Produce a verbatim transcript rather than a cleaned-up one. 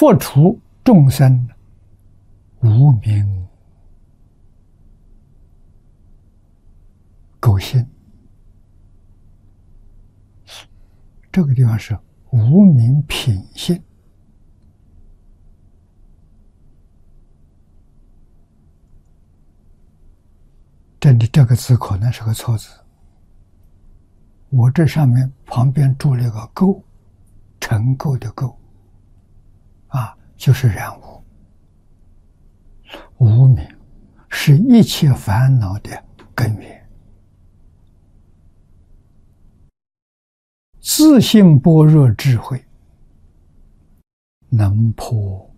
佛除众生无明垢心，这个地方是无明品性。这里这个字可能是个错字，我这上面旁边注了一个垢，尘垢的垢，啊，就是染污。无明是一切烦恼的根源，自性般若智慧能破